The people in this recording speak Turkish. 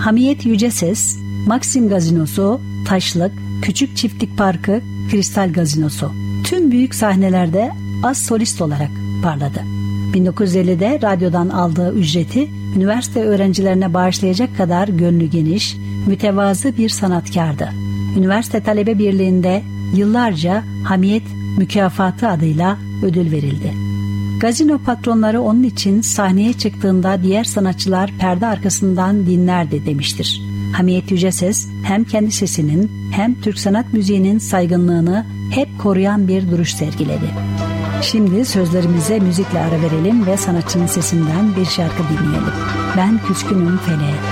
Hamiyet Yüceses, Maxim Gazinosu, Taşlık, Küçük Çiftlik Parkı, Kristal Gazinosu. Tüm büyük sahnelerde az solist olarak parladı. 1950'de radyodan aldığı ücreti üniversite öğrencilerine bağışlayacak kadar gönlü geniş, mütevazı bir sanatkardı. Üniversite Talebe Birliği'nde yıllarca Hamiyet Mükafatı adıyla ödül verildi. Gazino patronları onun için sahneye çıktığında diğer sanatçılar perde arkasından dinlerdi demiştir. Hamiyet Yüceses hem kendi sesinin hem Türk sanat müziğinin saygınlığını hep koruyan bir duruş sergiledi. Şimdi sözlerimize müzikle ara verelim ve sanatçının sesinden bir şarkı dinleyelim. Ben Küskünüm Feleğe.